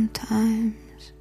sometimes.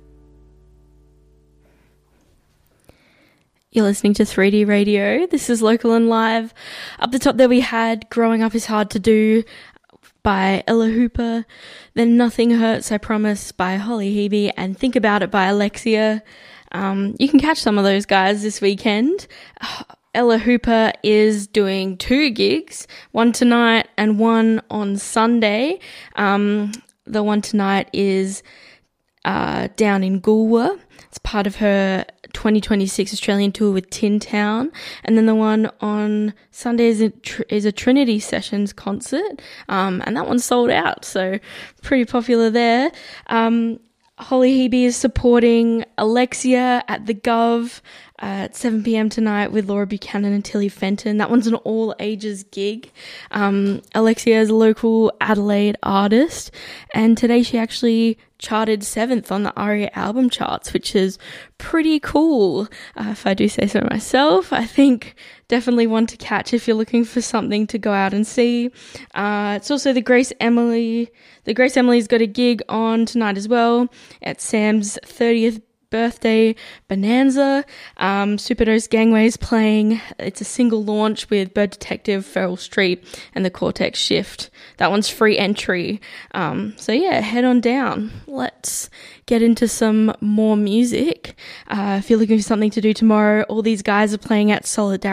You're listening to 3D Radio. This is Local and Live. Up the top there we had Growing Up Is Hard to Do by Ella Hooper, then Nothing Hurts, I Promise by Holly Hebe, and Think About It by Alexia. You can catch some of those guys this weekend. Ella Hooper is doing 2 gigs, one tonight and one on Sunday. The one tonight is down in Goolwa. It's part of her 2026 Australian tour with Tin Town. And then the one on Sunday is a Trinity Sessions concert. And that one's sold out, so pretty popular there. Holly Hebe is supporting Alexia at the Gov at 7 p.m. tonight with Laura Buchanan and Tilly Fenton. That one's an all-ages gig. Alexia is a local Adelaide artist, and today she actually charted 7th on the ARIA album charts, which is pretty cool, if I do say so myself. I think definitely one to catch if you're looking for something to go out and see. It's also the Grace Emily. The Grace Emily's got a gig on tonight as well at Sam's 30th birthday bonanza. Superdose Gangway's playing. It's a single launch with Bird Detective, Feral Street, and the Cortex Shift. That one's free entry. So yeah, head on down. Let's get into some more music. If you're looking for something to do tomorrow, all these guys are playing at Solidarity